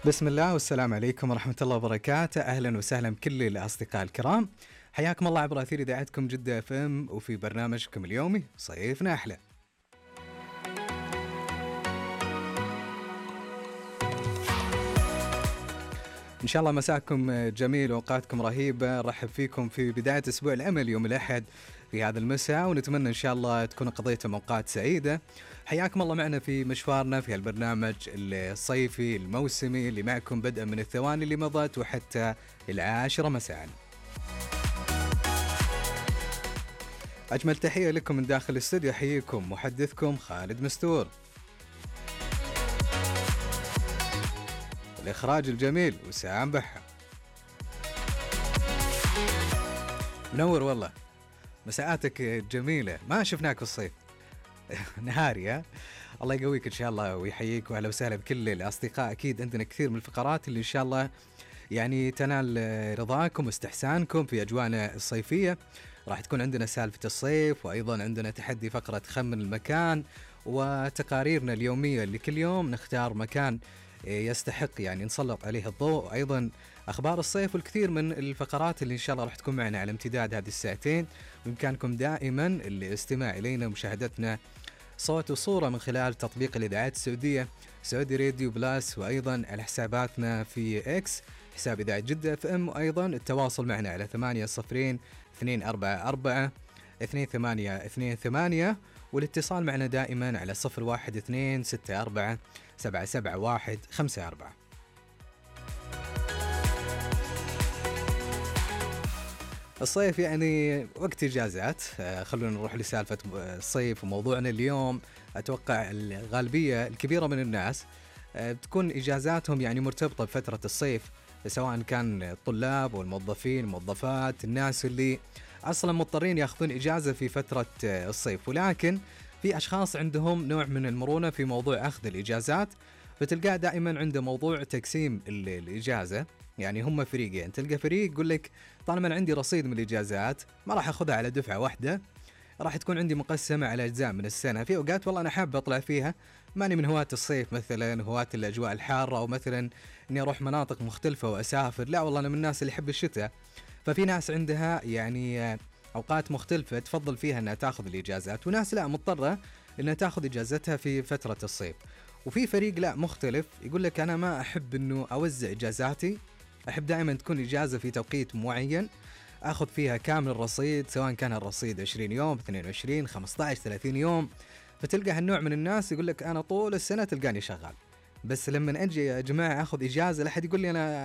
بسم الله والسلام عليكم ورحمة الله وبركاته. أهلا وسهلا بكل الأصدقاء الكرام، حياكم الله عبر أثير إذاعتكم جدة اف ام وفي برنامجكم اليومي صيفنا أحلى. إن شاء الله مساكم جميل وأوقاتكم رهيبة. رحب فيكم في بداية أسبوع الأمل يوم الأحد في هذا المساء، ونتمنى إن شاء الله تكون قضيتم أوقات سعيدة. حياكم الله معنا في مشوارنا في البرنامج الصيفي الموسمي اللي معكم بدءا من الثواني اللي مضت وحتى 10 مساء. أجمل تحية لكم من داخل الاستوديو، أحييكم محدثكم خالد مستور، الإخراج الجميل وسام بحة. منور والله، مساءاتك جميلة، ما شفناك في الصيف نهاري. ها الله يقويك إن شاء الله ويحييك، وأهلا وسهلا بكل الأصدقاء. أكيد عندنا كثير من الفقرات اللي إن شاء الله يعني تنال رضاكم واستحسانكم في أجواءنا الصيفية. راح تكون عندنا سالفة الصيف، وأيضا عندنا تحدي فقرة خمن المكان، وتقاريرنا اليومية اللي كل يوم نختار مكان يستحق يعني نسلط عليه الضوء، أيضا أخبار الصيف والكثير من الفقرات اللي إن شاء الله راح تكون معنا على امتداد هذه الساعتين. بإمكانكم دائما الاستماع إلينا ومشاهدتنا صوت وصورة من خلال تطبيق الإذاعات السعودية سعودي راديو بلاس، وأيضا على حساباتنا في إكس حساب إذاعة جدة اف ام، وأيضا التواصل معنا على 80-244-2828، والاتصال معنا دائما على 01-264-771-545. الصيف يعني وقت إجازات، خلونا نروح لسالفة الصيف وموضوعنا اليوم. أتوقع الغالبية الكبيرة من الناس بتكون إجازاتهم يعني مرتبطة بفترة الصيف، سواء كان الطلاب والموظفين الموظفات، الناس اللي أصلا مضطرين يأخذون إجازة في فترة الصيف. ولكن في أشخاص عندهم نوع من المرونة في موضوع أخذ الإجازات، فتلقى دائما عنده موضوع تقسيم الإجازة. يعني هم فريقين، تلقى فريق يقول لك طالما أنا عندي رصيد من الإجازات ما راح أخذها على دفعة واحدة، راح تكون عندي مقسمة على أجزاء من السنة. في أوقات والله أنا حابب أطلع فيها، ماني من هواة الصيف مثلا، هواة الأجواء الحارة، أو مثلا إني أروح مناطق مختلفة وأسافر، لا والله أنا من الناس اللي يحب الشتاء. ففي ناس عندها يعني أوقات مختلفة تفضل فيها أنها تأخذ الإجازات، وناس لا مضطرة أنها تأخذ إجازتها في فترة الصيف. وفي فريق لا مختلف يقول لك أنا ما أحب أنه أوزع إجازاتي، أحب دائما تكون إجازة في توقيت معين أخذ فيها كامل الرصيد، سواء كان الرصيد 20 يوم 22 15 30 يوم. فتلقى هالنوع من الناس يقول لك أنا طول السنة تلقاني شغال، بس لما أجي يا جماعة أخذ إجازة لحد يقول لي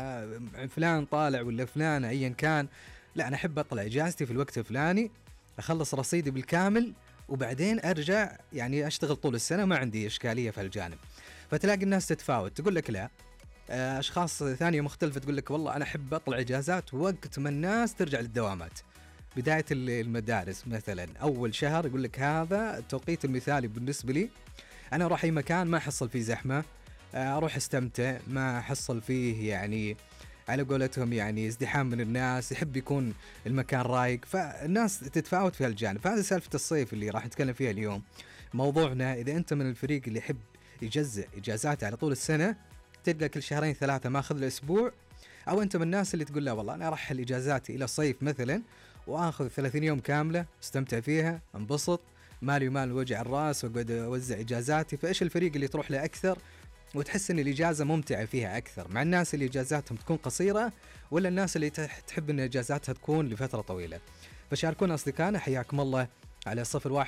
أنا فلان طالع ولا فلان أيا كان، لا أنا أحب أطلع إجازتي في الوقت الفلاني، أخلص رصيدي بالكامل، وبعدين أرجع يعني أشتغل طول السنة، ما عندي إشكالية في الجانب. فتلاقي الناس تتفاوت، تقول لك لا. أشخاص ثانية مختلفة تقول لك والله أنا أحب أطلع إجازات وقت ما الناس ترجع للدوامات، بداية المدارس مثلا أول شهر يقول لك هذا التوقيت المثالي بالنسبة لي، أنا أروح أي مكان ما أحصل فيه زحمة، أروح أستمتع، ما أحصل فيه يعني على قولتهم يعني ازدحام من الناس، يحب يكون المكان رايق. فالناس تتفاوت في هالجانب. فهذه سالفة الصيف اللي راح نتكلم فيها اليوم. موضوعنا إذا أنت من الفريق اللي يحب يجزء إجازاته على طول السنة، تلقى كل شهرين ثلاثة ماخذ الأسبوع، أو أنت من الناس اللي تقول لا والله أنا أرحل إجازاتي إلى الصيف مثلا وآخذ 30 يوم كاملة استمتع فيها انبسط، مالي ومال وجع الراس وقعد أوزع إجازاتي. فإيش الفريق اللي تروح له أكثر وتحس أن الإجازة ممتعة فيها أكثر؟ مع الناس اللي إجازاتهم تكون قصيرة، ولا الناس اللي تحب أن إجازاتها تكون لفترة طويلة؟ فشاركونا أصدقائنا، حياكم الله على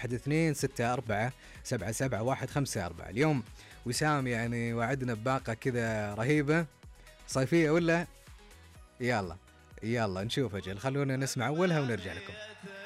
01-264-771-545. اليوم وسام يعني وعدنا بباقة كذا رهيبة صيفية، ولا يلا نشوف أجل، خلونا نسمع أولها ونرجع لكم.